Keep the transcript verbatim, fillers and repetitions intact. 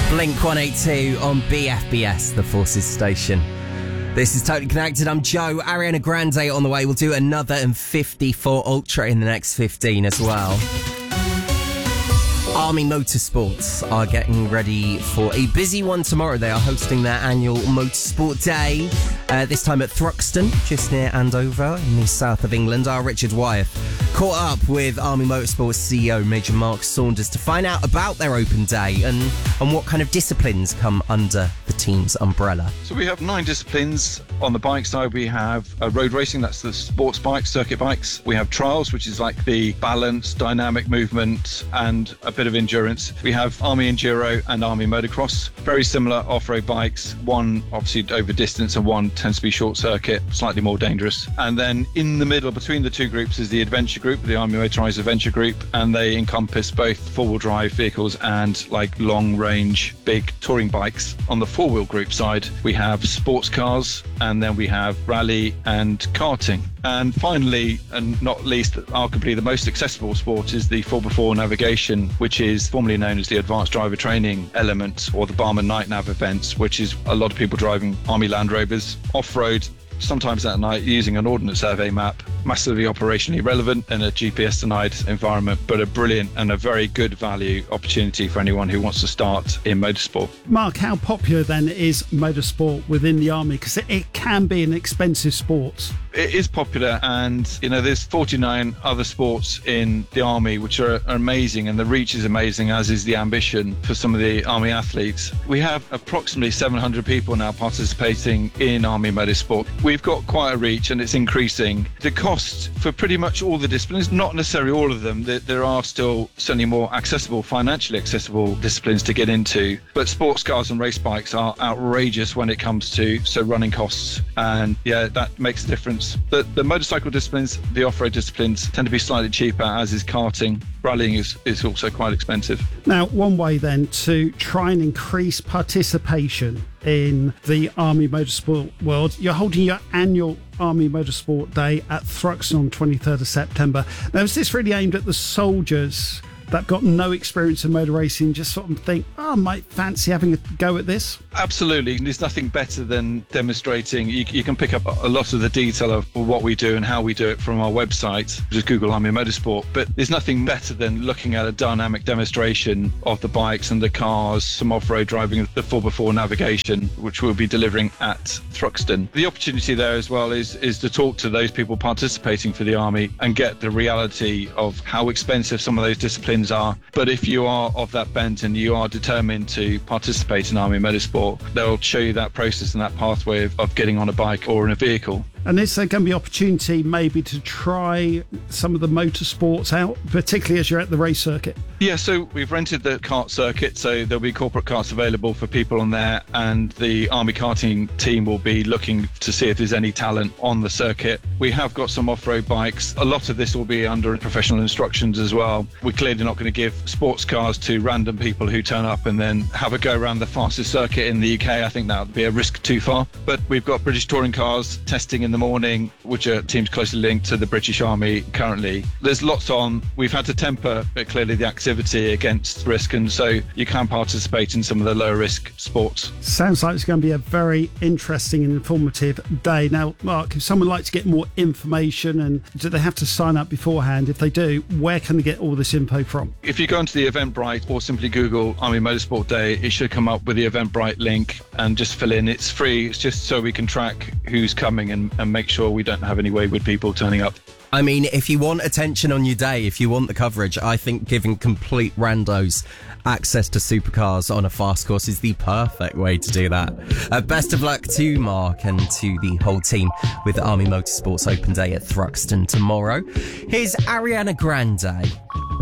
Blink one eighty-two on B F B S, the Forces station. This is Totally Connected. I'm Joe. Ariana Grande on the way. We'll do another M fifty-four Ultra in the next fifteen as well. Army Motorsports are getting ready for a busy one tomorrow. They are hosting their annual Motorsport Day, uh, this time at Thruxton, just near Andover in the south of England. Our Richard Wyeth caught up with Army Motorsports C E O Major Mark Saunders to find out about their open day and, and what kind of disciplines come under the team's umbrella. So we have nine disciplines. On the bike side, we have uh, road racing, that's the sports bikes, circuit bikes. We have trials, which is like the balance, dynamic movement, and a bit of endurance. We have Army Enduro and Army Motocross, very similar off-road bikes. One obviously over distance and one tends to be short circuit, slightly more dangerous. And then in the middle between the two groups is the adventure group, the Army Motorised Adventure Group, and they encompass both four-wheel drive vehicles and like long-range big touring bikes. On the four-wheel group side, we have sports cars, and then we have rally and karting. And finally, and not least, arguably the most accessible sport is the four by four navigation, which is formerly known as the Advanced Driver Training Element, or the Barman Night Nav events, which is a lot of people driving Army Land Rovers off-road, sometimes at night, using an Ordnance Survey map. Massively operationally relevant in a G P S denied environment, but a brilliant and a very good value opportunity for anyone who wants to start in motorsport. Mark, how popular then is motorsport within the Army? Because it, it can be an expensive sport. It is popular, and you know there's forty-nine other sports in the Army which are, are amazing, and the reach is amazing, as is the ambition for some of the Army athletes. We have approximately seven hundred people now participating in Army motorsport. We've got quite a reach, and it's increasing. The cost for pretty much all the disciplines, not necessarily all of them, there, there are still certainly more accessible, financially accessible disciplines to get into, but sports cars and race bikes are outrageous when it comes to so running costs, and yeah, that makes a difference. The, the motorcycle disciplines, the off-road disciplines tend to be slightly cheaper, as is karting. Rallying is, is also quite expensive. Now, one way then to try and increase participation in the Army Motorsport world, you're holding your annual Army Motorsport Day at Thruxton on twenty-third of September. Now, is this really aimed at the soldiers that got no experience in motor racing, just sort of think, oh, I might fancy having a go at this? Absolutely. There's nothing better than demonstrating. You, you can pick up a lot of the detail of what we do and how we do it from our website. Just Google Army Motorsport. But there's nothing better than looking at a dynamic demonstration of the bikes and the cars, some off-road driving, the four by four navigation, which we'll be delivering at Thruxton. The opportunity there as well is, is to talk to those people participating for the Army and get the reality of how expensive some of those disciplines are. But if you are of that bent and you are determined to participate in Army Motorsport, they'll show you that process and that pathway of, of getting on a bike or in a vehicle. And is there going to be opportunity maybe to try some of the motorsports out, particularly as you're at the race circuit? Yeah, so we've rented the kart circuit, so there'll be corporate karts available for people on there, and the Army karting team will be looking to see if there's any talent on the circuit. We have got some off-road bikes. A lot of this will be under professional instructions as well. We're clearly not going to give sports cars to random people who turn up and then have a go around the fastest circuit in the U K. I think that would be a risk too far. But we've got British touring cars testing in the morning, which are teams closely linked to the British Army currently. There's lots on. We've had to temper uh, clearly the activity against risk, and so you can participate in some of the lower risk sports. Sounds like it's going to be a very interesting and informative day. Now, Mark, if someone would like to get more information, and do they have to sign up beforehand? If they do, where can they get all this info from? If you go onto the Eventbrite or simply Google Army Motorsport Day, it should come up with the Eventbrite link, and just fill in. It's free. It's just so we can track who's coming and, and make sure we don't have any wayward people turning up. I mean, if you want attention on your day, if you want the coverage, I think giving complete randos access to supercars on a fast course is the perfect way to do that. Uh, best of luck to Mark and to the whole team with the Army Motorsports Open Day at Thruxton tomorrow. Here's Ariana Grande.